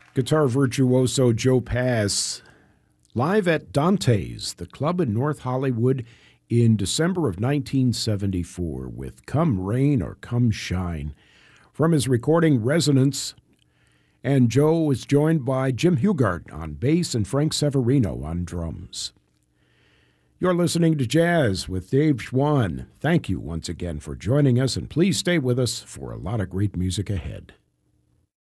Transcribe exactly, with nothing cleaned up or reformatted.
Guitar virtuoso Joe Pass, live at Dante's, the club in North Hollywood, in December of nineteen seventy-four, with Come Rain or Come Shine, from his recording Resonance. And Joe was joined by Jim Hugart on bass and Frank Severino on drums. You're listening to Jazz with Dave Schwann. Thank you once again for joining us, and please stay with us for a lot of great music ahead.